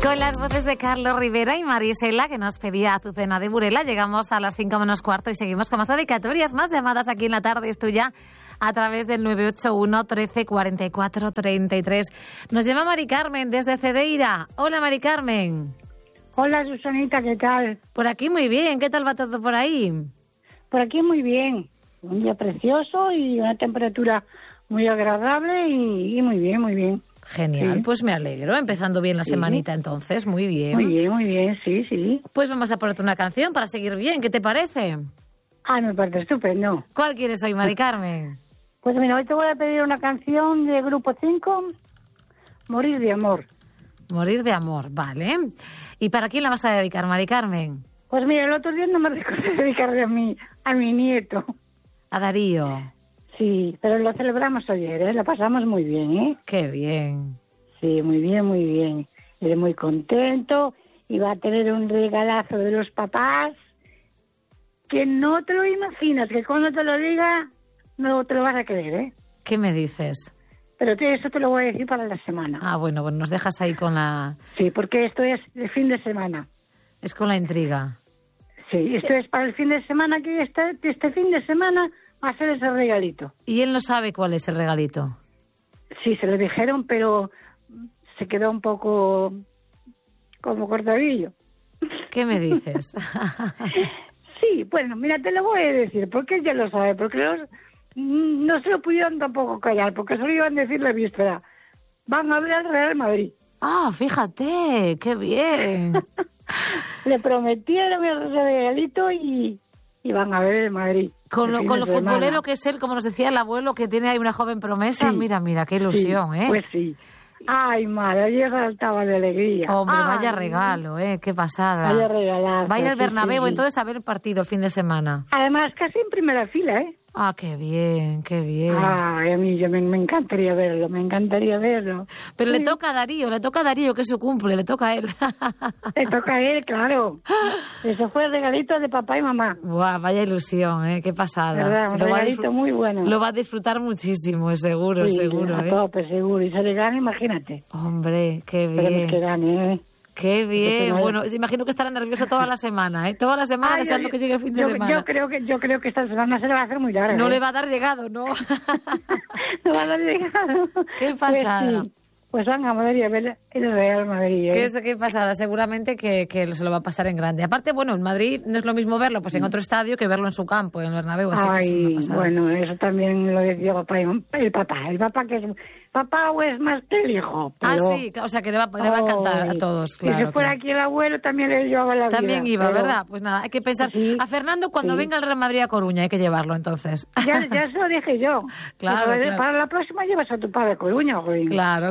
Con las voces de Carlos Rivera y Marisela, que nos pedía Azucena de Burela, llegamos a las 5 menos cuarto y seguimos con más dedicatorias, más llamadas aquí en La Tarde es Tuya, a través del 981 13 44 33. Nos llama Mari Carmen desde Cedeira. Hola, Mari Carmen. Hola, Susanita, ¿qué tal? Por aquí muy bien, ¿qué tal va todo por ahí? Por aquí muy bien, un día precioso y una temperatura muy agradable y muy bien, muy bien. Genial, sí. Pues me alegro, empezando bien la semanita entonces, muy bien. Muy bien, sí. Pues vamos a ponerte una canción para seguir bien, ¿qué te parece? Me parece estupendo. ¿Cuál quieres hoy, Mari Carmen? Pues mira, hoy te voy a pedir una canción de Grupo 5, Morir de amor. Morir de amor, vale. ¿Y para quién la vas a dedicar, Mari Carmen? Pues mira, el otro día no me recordé dedicarle a mi nieto. A Darío. Sí, pero lo celebramos ayer, ¿eh? Lo pasamos muy bien, ¿eh? Qué bien. Sí, muy bien, muy bien. Él muy contento y va a tener un regalazo de los papás que no te lo imaginas, que cuando te lo diga no te lo vas a creer, ¿eh? ¿Qué me dices? Pero eso te lo voy a decir para la semana. Bueno, nos dejas ahí con la... Sí, porque esto es el fin de semana. Es con la intriga. Sí, esto es para el fin de semana, que este fin de semana va a ser ese regalito. ¿Y él no sabe cuál es el regalito? Sí, se lo dijeron, pero se quedó un poco como cortadillo. ¿Qué me dices? Sí, bueno, mira, te lo voy a decir, porque él ya lo sabe, porque no se lo pudieron tampoco callar, porque solo iban a decir la víspera. Van a ver al Real Madrid. Fíjate, qué bien. Le prometieron el regalito y van a ver el Madrid. Con lo futbolero que es él, como nos decía el abuelo, que tiene ahí una joven promesa. Sí, mira, qué ilusión, sí, ¿eh? Pues sí. Ay, madre, ayer saltaba de alegría. Hombre, vaya regalo, qué pasada. Vaya regalazo. Vaya al Bernabéu, entonces, a ver el partido el fin de semana. Además, casi en primera fila, ¿eh? Qué bien, qué bien. Ay, a mí me encantaría verlo. Pero sí. Le toca a Darío, que es su cumple, le toca a él. Le toca a él, claro. Eso fue el regalito de papá y mamá. Buah, vaya ilusión, qué pasada. ¿Verdad? Un regalito muy bueno. Lo va a disfrutar muchísimo, seguro, sí, seguro. A tope, seguro. Y se le gana, imagínate. Hombre, qué bien. Esperemos que gane, Qué bien. Bueno, imagino que estará nervioso toda la semana, ¿eh? Toda la semana deseando que llegue el fin de semana. Yo creo que esta semana se le va a hacer muy larga. No le va a dar llegado, ¿no? No va a dar llegado. Qué pasada. Pues van a Madrid a ver el Real Madrid. Qué pasada, seguramente que se lo va a pasar en grande. Aparte, bueno, en Madrid no es lo mismo verlo pues en otro estadio que verlo en su campo, en el Bernabéu. Así que es una pasada. Bueno, eso también lo decía papá el papá que es... Papá es más que el hijo. Pero... sí, o sea que le va a encantar a todos, claro. Y si fuera aquí el abuelo también le llevaba la vida. También iba, pero... ¿verdad? Pues nada, hay que pensar. Sí, a Fernando cuando venga el Real Madrid a Coruña hay que llevarlo entonces. Ya se lo dije yo. Claro. Para la próxima llevas a tu padre a Coruña, güey. Claro.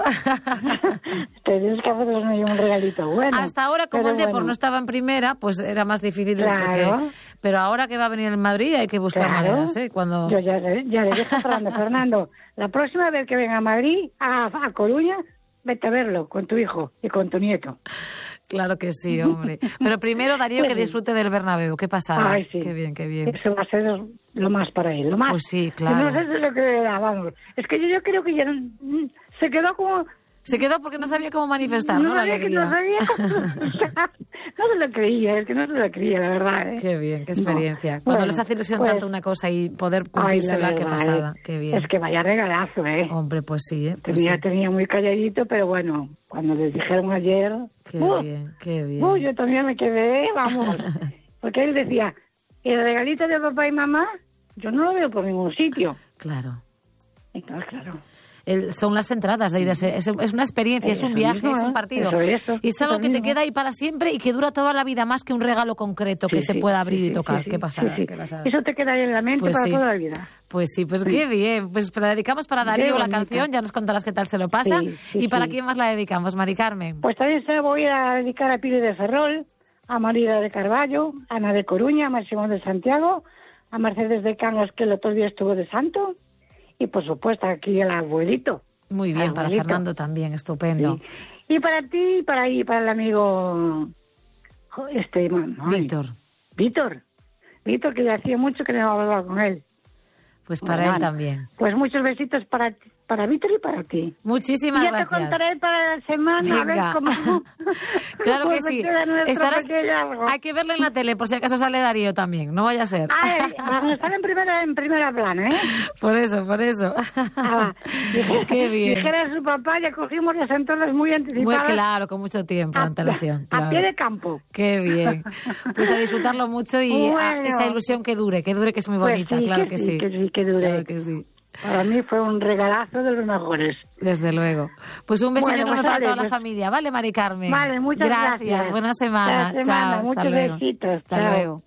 Tienes que hacerles un regalito bueno. Hasta ahora, como el Depor no estaba en primera, pues era más difícil. Claro. Pero ahora que va a venir el Madrid hay que buscar maneras, ¿eh? Cuando... Yo ya le dije a Fernando, la próxima vez que venga a Madrid, a Coruña, vete a verlo con tu hijo y con tu nieto. Claro que sí, hombre. Pero primero, Darío, que disfrute del Bernabéu. Qué pasada. Ay, sí. Qué bien. Eso va a ser lo más para él. Lo más. Pues sí, claro. No sé si lo que era, vamos. Es que yo creo que ya se quedó como... Se quedó porque no sabía cómo manifestar, ¿no? No sabía. No se lo creía, es que no se lo creía, la verdad, ¿eh? Qué bien, qué experiencia. Cuando les hace ilusión tanto una cosa y poder cumplírsela, qué pasada, qué bien. Es que vaya regalazo, ¿eh? Hombre, pues sí, ¿eh? Pues tenía muy calladito, pero bueno, cuando les dijeron ayer... Qué bien. Yo también me quedé, vamos. Porque él decía, el regalito de papá y mamá, yo no lo veo por ningún sitio. Claro. Entonces, claro... son las entradas de ir es una experiencia, es un viaje, es un partido. Y es algo que te queda ahí para siempre y que dura toda la vida, más que un regalo concreto que se pueda abrir y tocar. Qué pasada, qué pasada. Eso te queda ahí en la mente para toda la vida. Pues sí, qué bien. Pues la dedicamos para Darío la canción, ya nos contarás qué tal se lo pasa. ¿Y para quién más la dedicamos, Mari Carmen? Pues también se la voy a dedicar a Pili de Ferrol, a María de Carballo, a Ana de Coruña, a Máximo de Santiago, a Mercedes de Cangas, que el otro día estuvo de santo, y por supuesto aquí al abuelito. Muy bien, para Fernando también, estupendo. Sí. Y para ti, para el amigo Víctor, que ya hacía mucho que no hablaba con él. Pues para él también. Pues muchos besitos para para Víctor y para ti. Muchísimas Y ya gracias. te contaré para la semana, a ver Venga. cómo... Claro que cómo se sí. queda nuestro Estarás... pequeño algo. Hay que verlo en la tele, por si acaso sale Darío también, no vaya a ser. Ay, vamos a estar en primera plana, ¿eh? Por eso, por eso. Ah, Qué bien. Dijera su papá, ya cogimos las entradas muy Muy anticipadas. claro, con mucho tiempo de antelación. A Claro. pie de campo. Qué bien. Pues a disfrutarlo mucho y Bueno. esa ilusión que dure que es muy Pues bonita, sí, claro que sí. que sí, que dure. Claro que sí. Para mí fue un regalazo de los mejores. Desde luego. Pues un beso Bueno, enorme pues para vale, toda la pues- familia, ¿vale, Mari Carmen? Vale, muchas gracias. Buena semana. Buena semana, Chao, hasta muchos luego. besitos. Hasta Chao. luego.